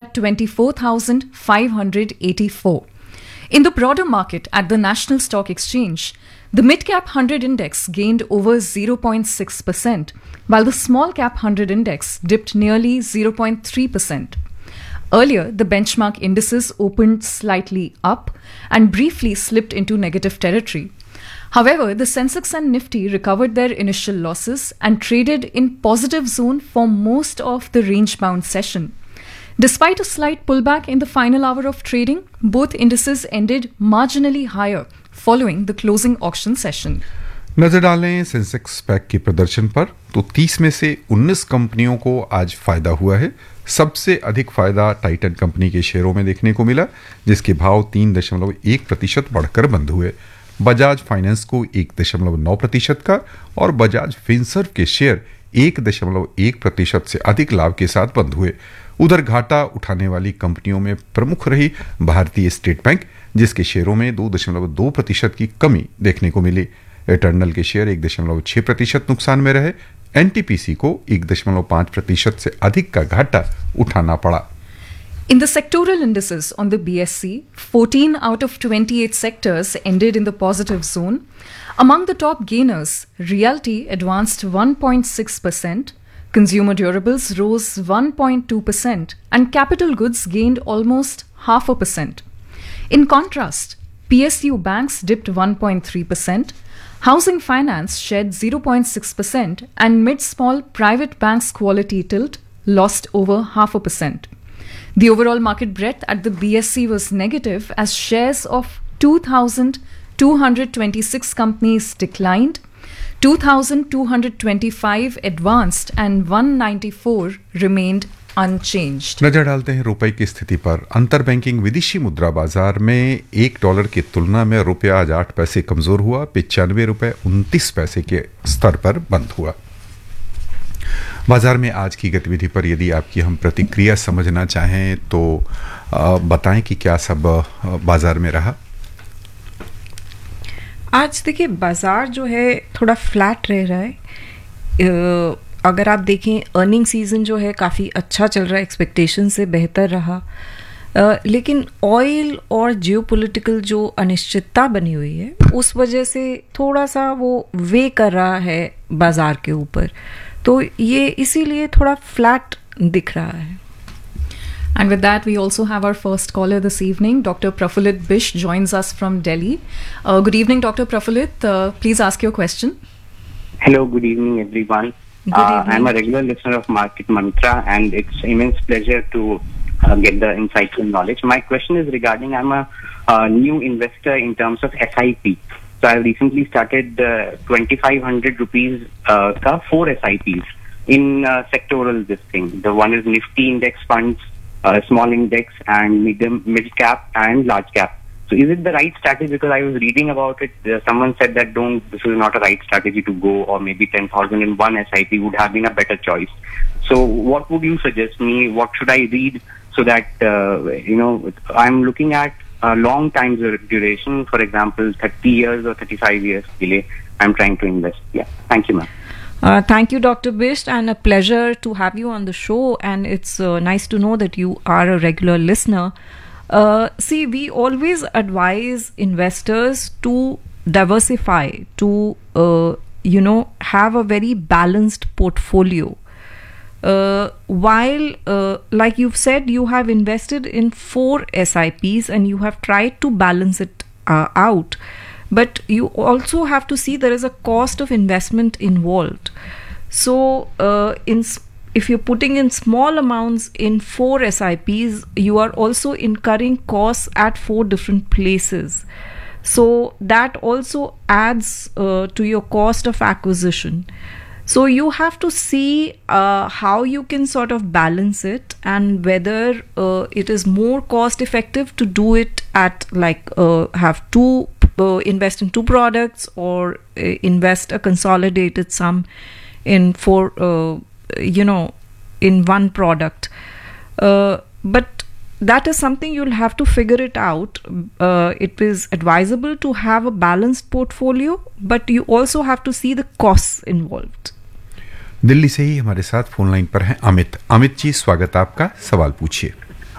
at 24,584. In the broader market at the National Stock Exchange, the mid-cap 100 index gained over 0.6%, while the small-cap 100 index dipped nearly 0.3%. Earlier, the benchmark indices opened slightly up and briefly slipped into negative territory. However, the Sensex and Nifty recovered their initial losses and traded in positive zone for most of the range-bound session. Despite a slight pullback in the final hour of trading, both indices ended marginally higher following the closing auction session. नजर डालें Sensex pack के प्रदर्शन पर तो 30 में से 19 कंपनियों को आज फायदा हुआ है। सबसे अधिक फायदा टाइटन कंपनी के शेयरों में देखने को मिला, जिसके भाव 3.1% बढ़कर बंद हुए। बजाज फाइनेंस को 1.9% का और बजाज फिनसर्व के शेयर 1.1% से अधिक लाभ के साथ बंद हुए। उधर घाटा उठाने वाली कंपनियों में प्रमुख रही भारतीय स्टेट बैंक, जिसके शेयरों में 2.2% की कमी देखने को मिली। एटर्नल के शेयर 1.6% नुकसान में रहे। एनटीपीसी को 1.5% से अधिक का घाटा उठाना पड़ा। In the sectoral indices on the BSE, 14 out of 28 sectors ended in the positive zone. Among the top gainers, realty advanced 1.6%, consumer durables rose 1.2%, and capital goods gained almost 0.5%. In contrast, PSU banks dipped 1.3%, housing finance shed 0.6%, and mid-small private banks quality tilt lost over 0.5%. The overall market breadth at the BSE was negative as shares of 2,226 companies declined, 2,225 advanced and 194 remained unchanged. नजर डालते हैं रुपए की स्थिति पर। अंतर banking विदेशी मुद्रा बाजार में $1 की तुलना में रुपया आज 8 पैसे कमजोर हुआ, 95 रुपए 29 पैसे के स्तर पर बंद हुआ। बाजार में आज की गतिविधि पर यदि आपकी हम प्रतिक्रिया समझना चाहें तो बताएं कि क्या सब बाजार में रहा। आज देखिए बाजार जो है थोड़ा फ्लैट रह रहा है। अगर आप देखें अर्निंग सीजन जो है काफ़ी अच्छा चल रहा है, एक्सपेक्टेशन से बेहतर रहा, लेकिन ऑयल और जियोपॉलिटिकल जो अनिश्चितता बनी हुई है उस वजह से थोड़ा सा वो वे कर रहा है बाजार के ऊपर, तो ये इसीलिए थोड़ा फ्लैट दिख रहा है। And with that, we also have our first caller this evening. Dr. Prafullit Bish joins us from Delhi. Good evening, Dr. Prafullit. Please ask your question. Hello, good evening, everyone. Good evening. I'm a regular listener of Market Mantra, and it's immense pleasure to get the insightful knowledge. My question is regarding, I'm a new investor in terms of SIP. So I recently started 2,500 rupees ka 4 SIPs in sectoral this thing. The one is Nifty index funds, small index, and mid cap and large cap. So is it the right strategy? Because I was reading about it. Someone said that this is not a right strategy to go, or maybe 10,000 in one SIP would have been a better choice. So what would you suggest me? What should I read so that, I'm looking at a long time duration, for example, 30 years or 35 years delay, I'm trying to invest. Yeah. Thank you, ma'am. Thank you, Dr. Bisht, and a pleasure to have you on the show. And it's nice to know that you are a regular listener. See, we always advise investors to diversify, to, have a very balanced portfolio. While, like you've said, you have invested in 4 SIPs and you have tried to balance it out. But you also have to see there is a cost of investment involved. So, if you're putting in small amounts in 4 SIPs, you are also incurring costs at 4 different places. So that also adds to your cost of acquisition. So you have to see how you can sort of balance it, and whether it is more cost effective to do it at invest in 2 products, or invest a consolidated sum in in one product. But that is something you'll have to figure it out. It is advisable to have a balanced portfolio, but you also have to see the costs involved. Delhi से ही हमारे साथ phone line पर हैं अमित जी, स्वागत आपका। सवाल पूछिए।